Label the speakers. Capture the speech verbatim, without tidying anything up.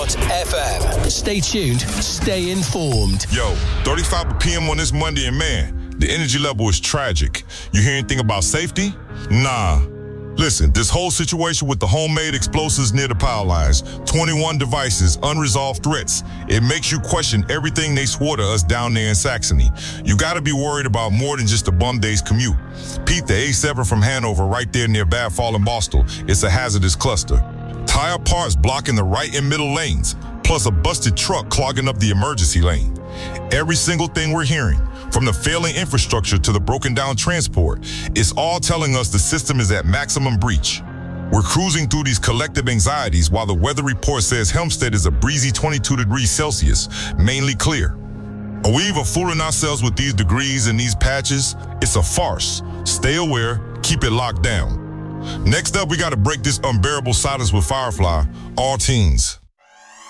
Speaker 1: dot f m. Stay tuned, stay informed.
Speaker 2: Yo, thirty-five p m on this Monday, and man, the energy level is tragic. You hear anything about safety? Nah. Listen, this whole situation with the homemade explosives near the power lines, twenty-one devices, unresolved threats, it makes you question everything they swore to us down there in Saxony. You gotta be worried about more than just a bum day's commute. Peep the A seven from Hanover right there near Bad Fall and Boston. It's a hazardous cluster. Tire parts blocking the right and middle lanes, plus a busted truck clogging up the emergency lane. Every single thing we're hearing, from the failing infrastructure to the broken down transport, it's all telling us the system is at maximum breach. We're cruising through these collective anxieties while the weather report says Helmstedt is a breezy twenty-two degrees Celsius, mainly clear. Are we even fooling ourselves with these degrees and these patches? It's a farce. Stay aware, keep it locked down. Next up, we gotta break this unbearable silence with Firefly, all teens.